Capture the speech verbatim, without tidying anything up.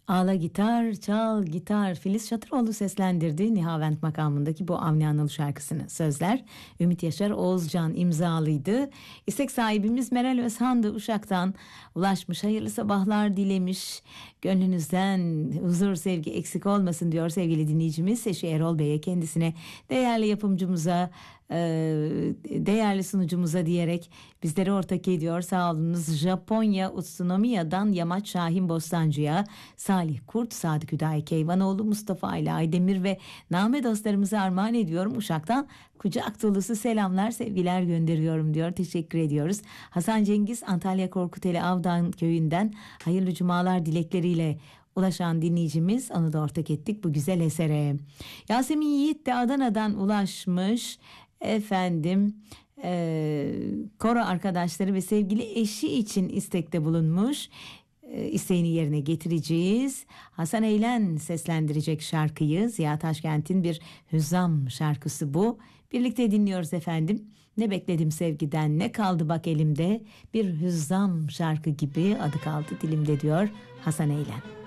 Ağla gitar, çal gitar. Filiz Şatıroğlu seslendirdi Nihavent makamındaki bu Avni Anıl şarkısını. Sözler Ümit Yaşar Oğuzcan imzalıydı. İstek sahibimiz Meral Özhan da Uşak'tan ulaşmış. Hayırlı sabahlar dilemiş. Gönlünüzden huzur, sevgi eksik olmasın diyor sevgili dinleyicimiz. Eşi Erol Bey'e, kendisine, değerli yapımcımıza, değerli sunucumuza diyerek bizleri ortak ediyor. Sağ olunuz. Japonya Utsunomiya'dan Yamaç Şahin Bostancı'ya, Salih Kurt, Sadık Hüdayi Keyvanoğlu, Mustafa Ali Aydemir ve Name dostlarımıza armağan ediyorum. Uşak'tan kucak dolusu selamlar, sevgiler gönderiyorum diyor. Teşekkür ediyoruz. Hasan Cengiz Antalya Korkuteli Avdan köyünden hayırlı cumalar dilekleriyle ulaşan dinleyicimiz, onu da ortak ettik bu güzel esere. Yasemin Yiğit de Adana'dan ulaşmış. Efendim e, koro arkadaşları ve sevgili eşi için istekte bulunmuş. E, isteğini yerine getireceğiz. Hasan Eylen seslendirecek şarkıyı. Ziya Taşkent'in bir hüzzam şarkısı bu. Birlikte dinliyoruz efendim. Ne bekledim sevgiden, ne kaldı bak elimde. Bir hüzzam şarkı gibi adı kaldı dilimde diyor Hasan Eylen.